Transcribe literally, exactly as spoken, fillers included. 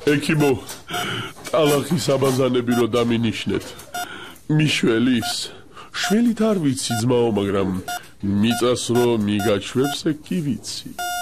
ექიმო, ტალახის აბაზანები რო დამინიშნეთ. მიშველის, შველით არ ვიცი ძმაო, მაგრამ მიწას რო მიგაჩვევს, ეგ კი ვიცი.